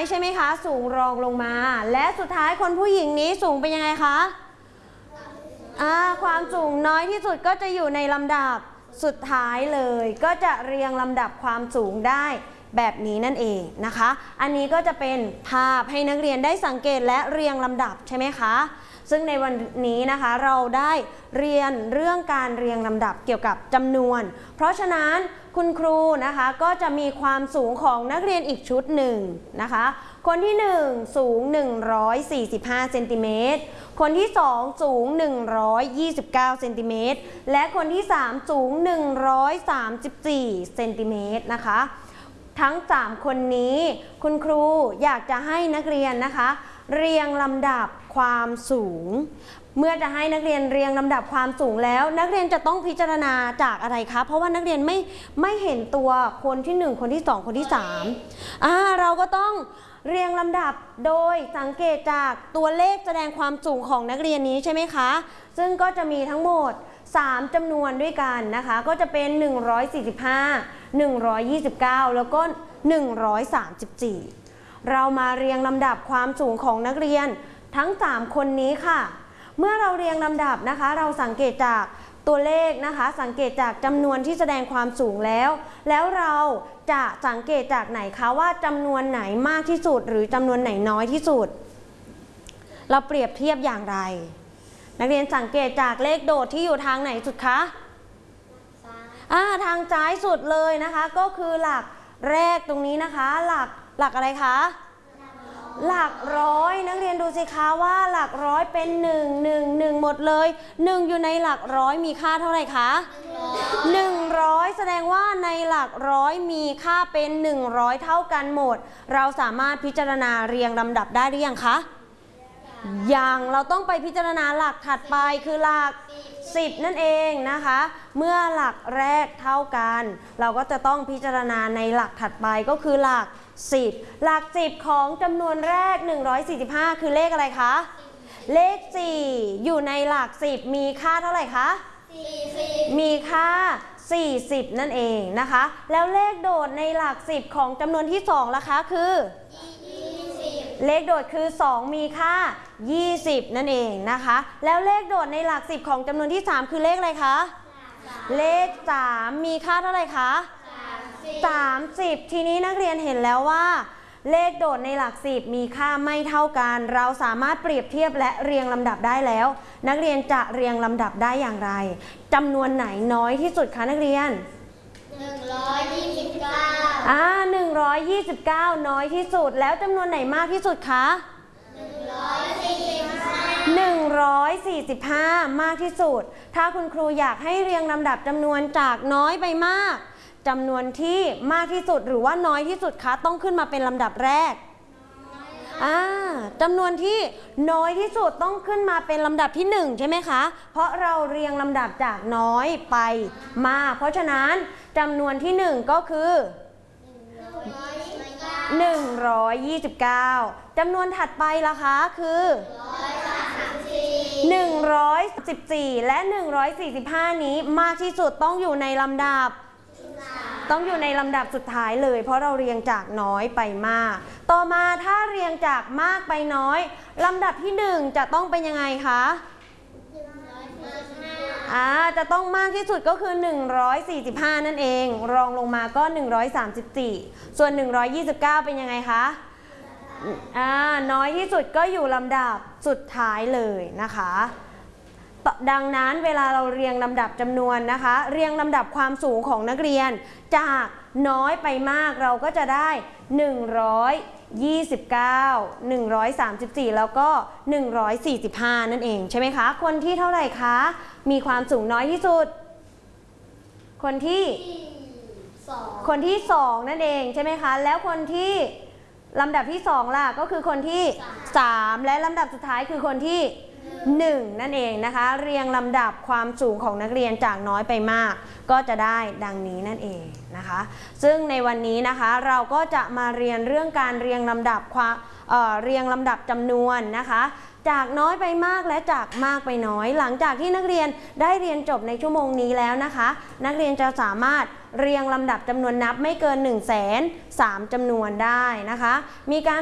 ใช่ไหมคะสูงรองลงมาและสุดท้ายคนผู้หญิงนี้สูงเป็นยังไงคะความสูงน้อยที่สุดก็จะอยู่ในลำดับสุดท้ายเลยก็จะเรียงลำดับความสูงได้แบบนี้นั่นเองนะคะอันนี้ก็จะเป็นภาพให้นักเรียนได้สังเกตและเรียงลำดับใช่ไหมคะซึ่งในวันนี้นะคะเราได้เรียนเรื่องการเรียงลำดับเกี่ยวกับจำนวนเพราะฉะนั้นคุณครูนะคะก็จะมีความสูงของนักเรียนอีกชุดหนึ่งนะคะคนที่1สูง145เซนติเมตรคนที่2สูง129เซนติเมตรและคนที่3สูง134เซนติเมตรนะคะทั้ง3คนนี้คุณครูอยากจะให้นักเรียนนะคะเรียงลำดับความสูงเมื่อจะให้นักเรียนเรียงลำดับความสูงแล้วนักเรียนจะต้องพิจารณาจากอะไรคะเพราะว่านักเรียนไม่เห็นตัวคนที่1คนที่2คนที่3เราก็ต้องเรียงลำดับโดยสังเกตจากตัวเลขแสดงความสูงของนักเรียนนี้ใช่ไหมคะซึ่งก็จะมีทั้งหมด3จำนวนด้วยกันนะคะก็จะเป็น145 129แล้วก็134เรามาเรียงลำดับความสูงของนักเรียนทั้ง3คนนี้ค่ะเมื่อเราเรียงลำดับนะคะเราสังเกตจากตัวเลขนะคะสังเกตจากจำนวนที่แสดงความสูงแล้วเราจะสังเกตจากไหนคะว่าจำนวนไหนมากที่สุดหรือจำนวนไหนน้อยที่สุดเราเปรียบเทียบอย่างไรนักเรียนสังเกตจากเลขโดดที่อยู่ทางไหนสุดคะทางซ้ายสุดเลยนะคะก็คือหลักแรกตรงนี้นะคะหลักอะไรคะหลักร้อยนักเรียนดูสิคะว่าหลักร้อยเป็น1หมดเลย1อยู่ในหลักร้อยมีค่าเท่าไหร่คะ100แสดงว่าในหลักร้อยมีค่าเป็น100เท่ากันหมดเราสามารถพิจารณาเรียงลำดับได้หรือยังคะยังเราต้องไปพิจารณาหลักถัดไปคือหลัก10นั่นเองนะคะเมื่อหลักแรกเท่ากันเราก็จะต้องพิจารณาในหลักถัดไปก็คือหลัก10หลัก10ของจำนวนแรก145คือเลขอะไรคะเลข4อยู่ในหลัก10มีค่าเท่าไหร่คะ40มีค่า40นั่นเองนะคะแล้วเลขโดดในหลัก10ของจำนวนที่2ล่ะคะคือเลขโดดคือ2มีค่า20นั่นเองนะคะแล้วเลขโดดในหลัก10ของจำนวนที่3คือเลขอะไรคะเลข3มีค่าเท่าไหร่คะ30ทีนี้นักเรียนเห็นแล้วว่าเลขโดดในหลัก10มีค่าไม่เท่ากันเราสามารถเปรียบเทียบและเรียงลำดับได้แล้วนักเรียนจะเรียงลำดับได้อย่างไรจำนวนไหนน้อยที่สุดคะนักเรียน129น้อยที่สุดแล้วจำนวนไหนมากที่สุดคะ145มากที่สุดถ้าคุณครูอยากให้เรียงลำดับจำนวนจากน้อยไปมากจำนวนที่มากที่สุดหรือว่าน้อยที่สุดคะต้องขึ้นมาเป็นลำดับแรกจำนวนที่น้อยที่สุดต้องขึ้นมาเป็นลำดับที่1ใช่ไหมคะเพราะเราเรียงลำดับจากน้อยไปมากเพราะฉะนั้นจำนวนที่1ก็คือ129จำนวนถัดไปล่ะคะคือ114และ145นี้มากที่สุดต้องอยู่ในลำดับสุดท้ายเลยเพราะเราเรียงจากน้อยไปมากต่อมาถ้าเรียงจากมากไปน้อยลำดับที่1จะต้องเป็นยังไงคะจะต้องมากที่สุดก็คือ145นั่นเองรองลงมาก็134ส่วน129เป็นยังไงคะน้อยที่สุดก็อยู่ลำดับสุดท้ายเลยนะคะดังนั้นเวลาเราเรียงลำดับจำนวนนะคะเรียงลำดับความสูงของนักเรียนจากน้อยไปมากเราก็จะได้129 134แล้วก็145นั่นเองใช่ไหมคะคนที่เท่าไหร่คะมีความสูงน้อยที่สุดคนที่2นั่นเองใช่ไหมคะแล้วคนที่ลำดับที่2ล่ะก็คือคนที่3และลำดับสุดท้ายคือคนที่1นั่นเองนะคะเรียงลำดับความสูงของนักเรียนจากน้อยไปมากก็จะได้ดังนี้นั่นเองนะคะซึ่งในวันนี้นะคะเราก็จะมาเรียนเรื่องการเรียงลำดับจำนวนนะคะจากน้อยไปมากและจากมากไปน้อยหลังจากที่นักเรียนได้เรียนจบในชั่วโมงนี้แล้วนะคะนักเรียนจะสามารถเรียงลำดับจำนวนนับไม่เกิน100,003จำนวนได้นะคะมีการ